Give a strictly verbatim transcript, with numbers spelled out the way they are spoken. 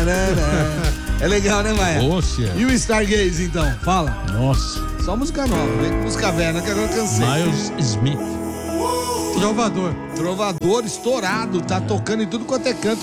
É legal, né, Maia? Oxe. E o Stargaze, então? Fala. Nossa. Só música nova, vem com música velha, que agora eu cansei. Miles Smith. Trovador. Trovador estourado, tá tocando em tudo quanto é canto.